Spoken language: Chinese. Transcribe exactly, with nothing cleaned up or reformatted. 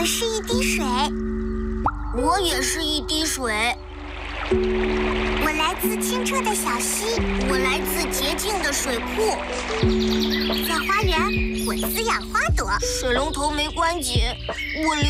是一滴水。 我也是一滴水。 我来自清澈的小溪。 我来自洁净的水库。 在花园，我滋养花朵。 水龙头没关紧，我